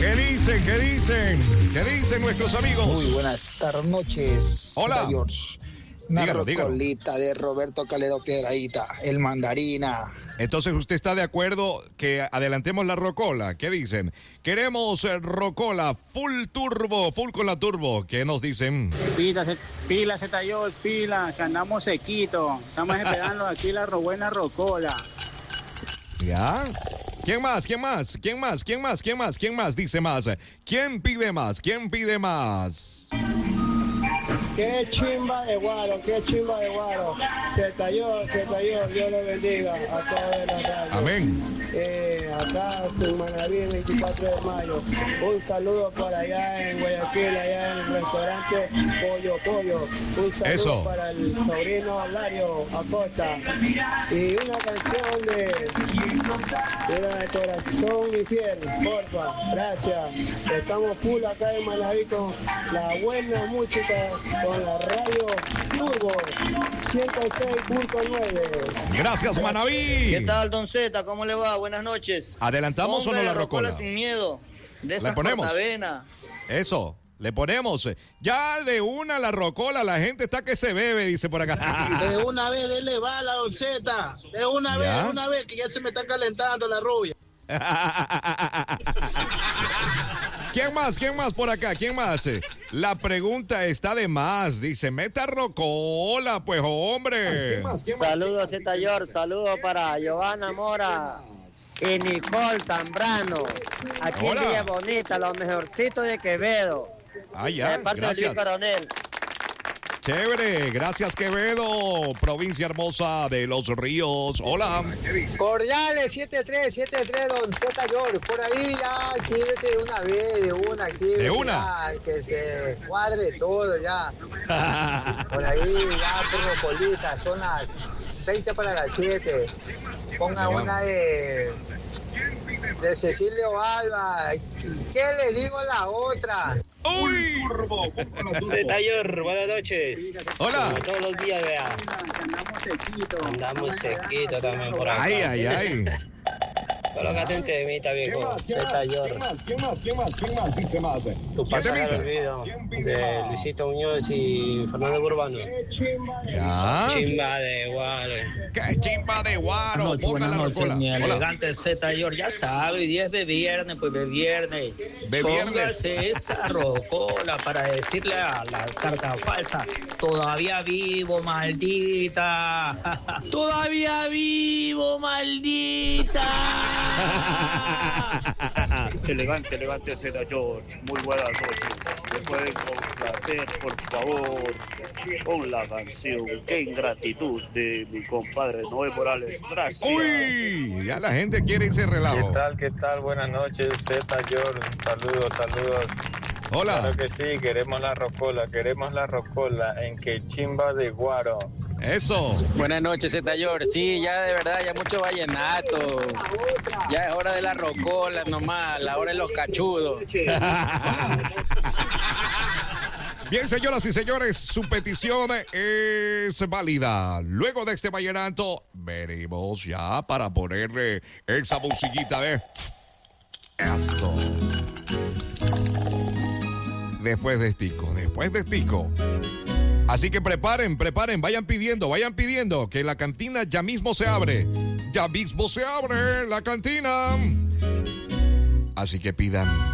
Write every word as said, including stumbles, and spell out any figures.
¿Qué dicen? ¿Qué dicen? ¿Qué dicen nuestros amigos? Muy buenas tardes noches. Hola. George. Una dígalo, rocolita dígalo. de Roberto Calero Piedradita, el mandarina. Entonces, ¿usted está de acuerdo que adelantemos la rocola? ¿Qué dicen? Queremos eh, rocola full turbo, full con la turbo. ¿Qué nos dicen? Pila, pila, Zetayor, pila, que andamos sequito. Estamos esperando aquí la ro- buena rocola. ¿Ya? ¿Quién más? ¿Quién más? ¿Quién más? ¿Quién más? ¿Quién más? ¿Quién más? Dice más. ¿Quién pide más? ¿Quién pide más? Qué chimba de guaro, qué chimba de guaro. Se talló, se talló, Dios lo bendiga a todos en la radio. Amén. Eh, acá en Manaví, veinticuatro de mayo. Un saludo por allá en Guayaquil, allá en el restaurante Pollo Pollo. Un saludo Eso. para el sobrino Lario Acosta. Y una canción de, de, de Corazón Infiel, porfa. Gracias. Estamos full acá en Manaví con la buena música, con la radio Turbo ciento seis punto nueve. Gracias, Manaví. ¿Qué tal, Don Zeta? ¿Cómo le va? Buenas noches. ¿Adelantamos Hombre, o no la de rocola rocola? sin miedo. De esas ponemos? cortavenas. Eso, le ponemos. Ya de una la rocola, la gente está que se bebe, dice por acá. De una vez, denle bala, Don Zeta. De una vez, ¿Ya? de una vez, que ya se me está calentando la rubia. ¿Quién más? ¿Quién más por acá? ¿Quién más? La pregunta está de más. Dice, meta rocola, pues, hombre. Saludos, Zetayor. Saludos para Giovanna Mora y Nicole Zambrano. Aquí Hola. en Villa Bonita, los mejorcitos de Quevedo. Ah, ya, De parte de Luis gracias. Coronel. Chévere, gracias, Quevedo, provincia hermosa de Los Ríos. Hola. Cordiales, siete tres siete tres, Don Zetayor. Por ahí ya, actívese de una vez, de una, actívese. ¿De una? Ya, que se cuadre todo ya. Por ahí ya, por rocolita, son las veinte para las siete. Ponga Ya. una de, de Cecilio Alba. ¿Y qué le digo a la otra? ¡Uy! Zetayor, buenas noches. Hola. Como todos los días, vea. Andamos sequito. Andamos sequito también por acá. Ay, ay, ay. Colócate un temita, viejo. Zetayor. ¿Quién más? ¿Quién más? ¿Quién más? Dice más. Tu pasaje al olvido de Luisito Muñoz y Fernando Burbano. Ya. Chimba de guaro. ¡Qué chimba de guaro! Buenas noches, Ponga buenas la noches, rocola. mi Hola. elegante Zetayor, ya sabe, diez de viernes, pues de viernes. De viernes. Póngase esa rocola para decirle a la carta falsa, todavía vivo, maldita. Todavía vivo, maldita. Elegante, elegante Zetayor, muy buenas noches. ¿Me pueden complacer, por favor, con la canción Qué ingratitud de mi compadre Noé Morales? Gracias. ¡Uy! Ya la gente quiere ese relajo. ¿Qué tal? ¿Qué tal? Buenas noches, Zetayor. Saludos, saludos. Hola. Claro que sí, queremos la rocola, queremos la rocola en que chimba de guaro. Eso. Buenas noches, Zetayor. Sí, ya de verdad, ya mucho vallenato. Ya es hora de la rocola nomás, la hora de los cachudos. Bien, señoras y señores, su petición es válida. Luego de este vallenato, veremos ya para ponerle esa musiquita de... Eso. Después de Tico, después de Tico. Así que preparen, preparen, vayan pidiendo, vayan pidiendo que la cantina ya mismo se abre. Ya mismo se abre la cantina. Así que pidan.